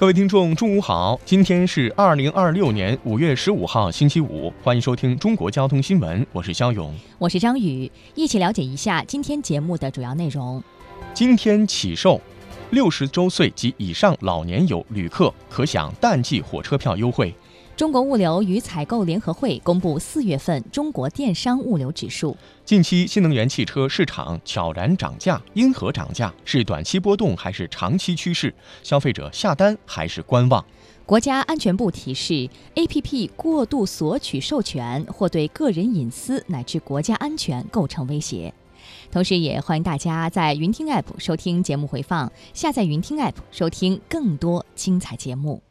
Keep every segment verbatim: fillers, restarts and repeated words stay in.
各位听众，中午好！今天是二零二六年五月十五号，星期五，欢迎收听中国交通新闻，我是肖勇， 我是张宇，一起了解一下今天节目的主要内容。 今天起售，六十周岁及以上老年友旅客可享淡季火车票优惠。 中国物流与采购联合会公布四月份中国电商物流指数。 近期新能源汽车市场悄然涨价，因何涨价？是短期波动还是长期趋势？消费者下单还是观望？ 国家安全部提示 ，A P P 过度索取授权或对个人隐私乃至国家安全构成威胁。同时也欢迎大家在云听 App 收听节目回放，下载云听 App 收听更多精彩节目。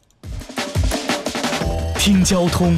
听交通，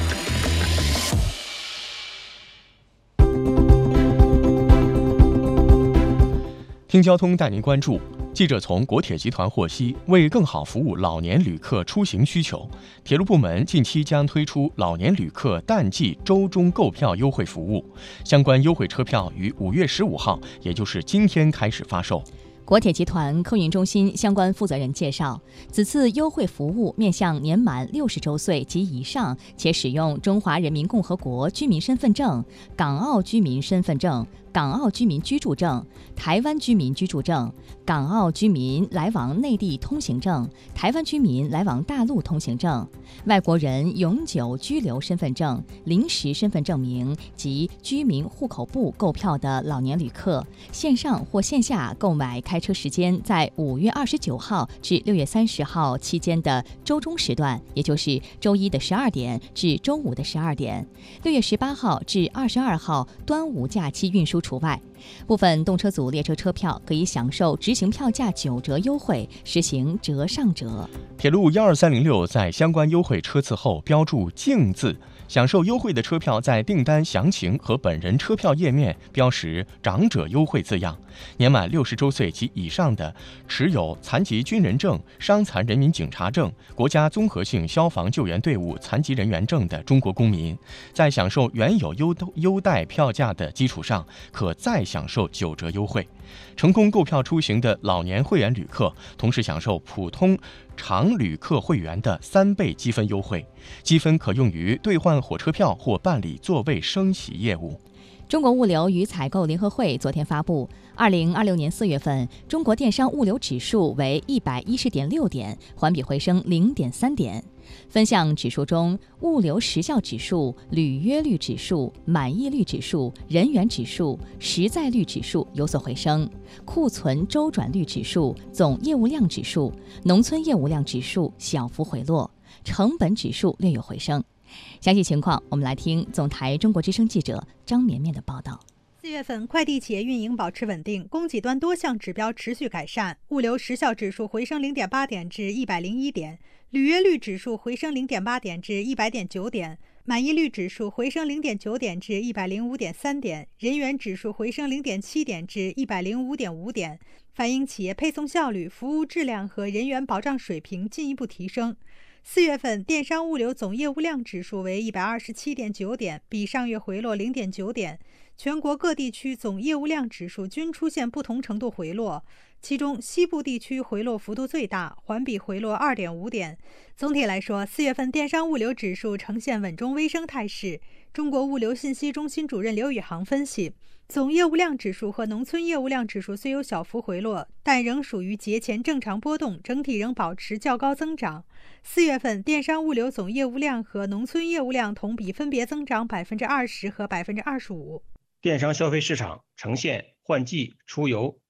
听交通带您关注。记者从国铁集团获悉，为更好服务老年旅客出行需求，铁路部门近期将推出老年旅客淡季周中购票优惠服务，相关优惠车票于五月十五号，也就是今天开始发售。 国铁集团客运中心相关负责人介绍，此次优惠服务面向年满六十周岁及以上且使用中华人民共和国居民身份证、港澳居民身份证、港澳居民居住证、台湾居民居住证、港澳居民来往内地通行证、台湾居民来往大陆通行证、外国人永久居留身份证、临时身份证明及居民户口簿购票的老年旅客，线上或线下购买开车时间在五月二十九号至六月三十号期间的周中时段，也就是周一的十二点至周五的十二点，六月十八号至二十二号端午假期运输除外。部分动车组列车车票可以享受执行票价九折优惠，实行折上折。 铁路一二三零六在相关优惠车次后标注敬字，享受优惠的车票在订单详情和本人车票页面标识长者优惠字样。年满六十周岁及以上的持有残疾军人证、伤残人民警察证、国家综合性消防救援队伍残疾人员证的中国公民，在享受原有优优待票价的基础上，可再享受九折优惠。成功购票出行的老年会员旅客，同时享受普通常旅客会员的三倍积分优惠，积分可用于兑换火车票或办理座位升级业务。 中国物流与采购联合会昨天发布，二零二六年四月份中国电商物流指数为一百一十点六点，环比回升零点三点。分项指数中，物流时效指数、履约率指数、满意率指数、人员指数、实在率指数有所回升，库存周转率指数、总业务量指数、农村业务量指数小幅回落，成本指数略有回升。详细情况，我们来听总台中国之声记者张绵绵的报道。 四月份快递企业运营保持稳定，供给端多项指标持续改善，物流时效指数回升零点八点至一百零一点，履约率指数回升零点八点至一百点九点，满意率指数回升零点九点至一百零五点三点，人员指数回升零点七点至一百零五点五点，反映企业配送效率、服务质量和人员保障水平进一步提升。四月份电商物流总业务量指数为一百二十七点九点，比上月回落零点九点。全国各地区总业务量指数均出现不同程度回落，其中西部地区回落幅度最大，环比回落二点五点。总体来说，四月份电商物流指数呈现稳中微升态势。中国物流信息中心主任刘宇航分析，总业务量指数和农村业务量指数虽有小幅回落，但仍属于节前正常波动，整体仍保持较高增长。四月份电商物流总业务量和农村业务量同比分别增长百分之二十和百分之二十五。 电商消费市场呈现换季、出游、